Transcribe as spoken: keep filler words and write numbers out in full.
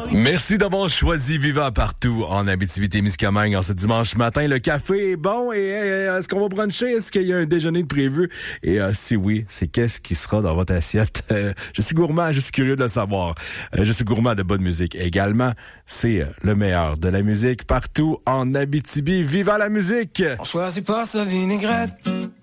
Merci d'avoir choisi Viva partout en Abitibi-Témiscamingue en ce dimanche matin. Le café est bon et euh, est-ce qu'on va bruncher? Est-ce qu'il y a un déjeuner de prévu? Et euh, si oui, c'est qu'est-ce qui sera dans votre assiette? Euh, je suis gourmand, je suis curieux de le savoir. Euh, je suis gourmand de bonne musique également. C'est euh, le meilleur de la musique partout en Abitibi. Viva la musique! On choisit pas sa vinaigrette,